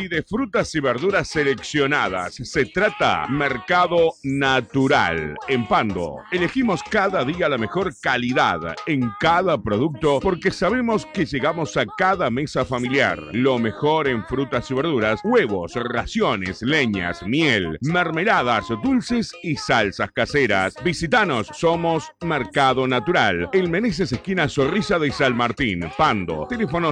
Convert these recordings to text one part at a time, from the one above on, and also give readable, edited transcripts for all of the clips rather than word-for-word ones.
y de frutas y verduras seleccionadas. Se trata Mercado Natural. En Pando, elegimos cada día la mejor calidad en cada producto porque sabemos que llegamos a cada mesa familiar. Lo mejor en frutas y verduras, huevos, raciones, leñas, miel, mermeladas, dulces y salsas caseras. Visítanos, somos Mercado Natural. El Meneses esquina Zorrilla de San Martín, Pando. Teléfono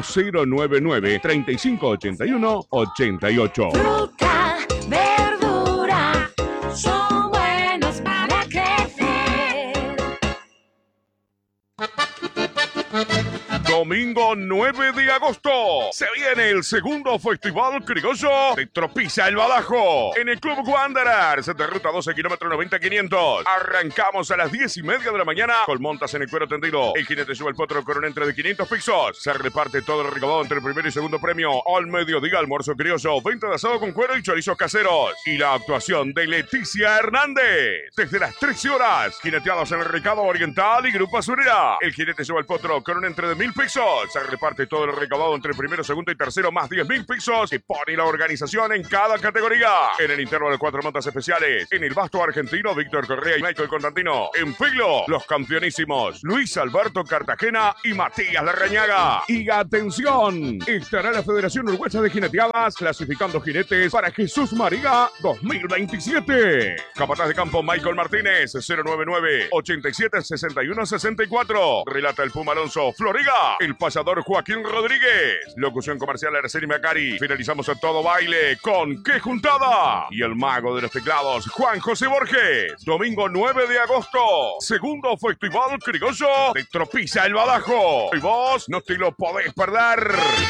099-3581-88. Fruta, verdura, son buenos para crecer. Domingo 9 de agosto se viene el segundo Festival Criollo de Tropilla el Badajo en el Club Wanderers de ruta 12 kilómetros 90-500. Arrancamos a las 10:30 de la mañana con montas en el cuero tendido. El jinete lleva el potro con un entre de 500 pesos. Se reparte todo el recaudado entre el primer y segundo premio. Al mediodía, almuerzo criollo, venta de asado con cuero y chorizos caseros. Y la actuación de Leticia Hernández. Desde las 13 horas, jineteados en el Recado Oriental y Grupo Azurera. El jinete lleva el potro con un entre de 1.000 pesos. Se reparte todo el recaudado entre el primero, segundo y tercero, más 10.000 pesos. Y pone la organización en cada categoría. En el interno de 4 montas especiales. En el Basto Argentino, Víctor Correa y Michael Constantino. En Filo, los campeonísimos Luis Alberto Cartagena y Matías Larrañaga. Y atención, estará la Federación Uruguaya de Jineteadas clasificando jinetes para Jesús María 2027. Capataz de campo Michael Martínez, 099-876164. Relata el Puma Alonso Floriga. El payador Joaquín Rodríguez. Locución comercial Araceli Macari. Finalizamos a todo baile con ¡Qué juntada! Y el mago de los teclados, Juan José Borges. Domingo 9 de agosto. Segundo Festival Criollo de Tropilla el Badajo. Y vos no te lo podés perder.